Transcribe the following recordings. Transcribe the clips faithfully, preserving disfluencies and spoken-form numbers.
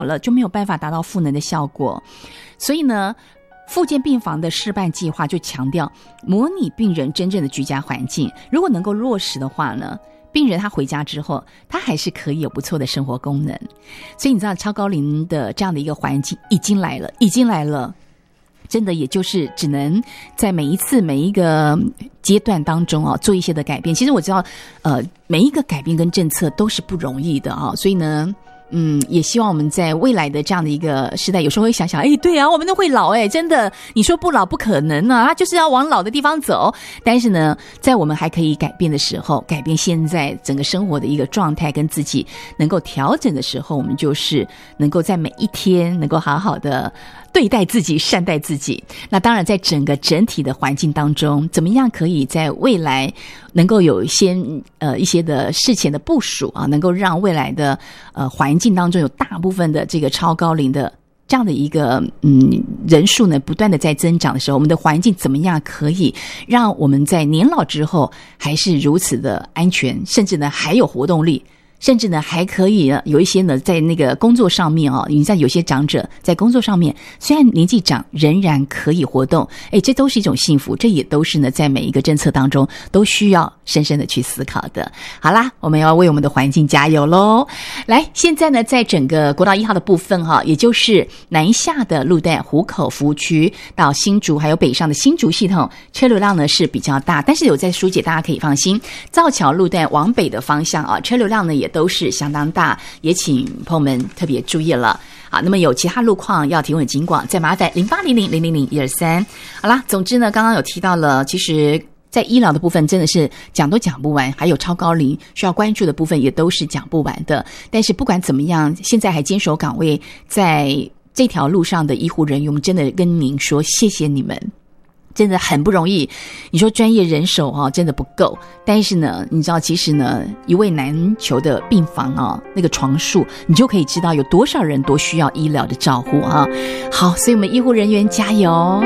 了，就没有办法达到赋能的效果。所以呢，复健病房的示范计划就强调模拟病人真正的居家环境，如果能够落实的话呢，病人他回家之后，他还是可以有不错的生活功能。所以你知道超高龄的这样的一个环境已经来了，已经来了，真的也就是只能在每一次每一个阶段当中啊做一些的改变。其实我知道呃每一个改变跟政策都是不容易的啊，所以呢嗯，也希望我们在未来的这样的一个时代，有时候会想想，哎，对啊，我们都会老，哎，真的，你说不老不可能啊，他就是要往老的地方走。但是呢，在我们还可以改变的时候，改变现在整个生活的一个状态跟自己能够调整的时候，我们就是能够在每一天能够好好的对待自己，善待自己。那当然在整个整体的环境当中，怎么样可以在未来能够有一些呃一些的事前的部署啊，能够让未来的呃环境当中有大部分的这个超高龄的这样的一个嗯人数呢不断的在增长的时候，我们的环境怎么样可以让我们在年老之后还是如此的安全，甚至呢还有活动力，甚至呢还可以有一些呢在那个工作上面哦，你在有些长者在工作上面虽然年纪长仍然可以活动，诶，这都是一种幸福，这也都是呢在每一个政策当中都需要深深的去思考的。好啦，我们要为我们的环境加油咯。来，现在呢在整个国道一号的部分哈，也就是南下的路段湖口服务区到新竹还有北上的新竹系统，车流量呢是比较大，但是有在疏解，大家可以放心。造桥路段往北的方向啊，车流量呢也都是相当大，也请朋友们特别注意了。好，那么有其他路况要提问警广，再麻烦零八零零零零零一二三。好啦，总之呢，刚刚有提到了，其实在医疗的部分真的是讲都讲不完，还有超高龄需要关注的部分也都是讲不完的。但是不管怎么样，现在还坚守岗位在这条路上的医护人员，我们真的跟您说谢谢你们。真的很不容易，你说专业人手哦，真的不够。但是呢，你知道，其实呢，一位难求的病房啊，那个床数，你就可以知道有多少人多需要医疗的照护啊。好，所以我们医护人员加油。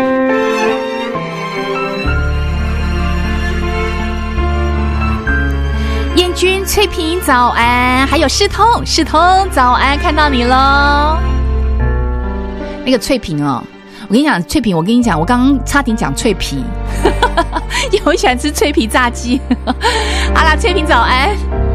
燕君、翠萍早安，还有世通，世通早安，看到你咯。那个翠萍哦。我跟你讲，脆皮，我跟你讲，我刚刚差点讲脆皮，因为我喜欢吃脆皮炸鸡。好啦，翠萍早安。